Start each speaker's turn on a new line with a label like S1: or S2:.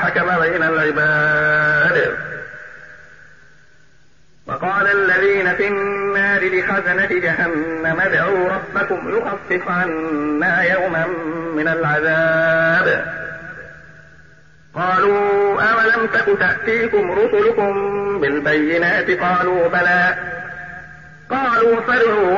S1: وحكم بين العباد. وقال الذين في النار لخزنة جهنم ادعوا ربكم يخفف عنا يوما من العذاب. قالوا أولم تك تأتيكم رسلكم بالبينات قالوا بلى. قالوا فادعوا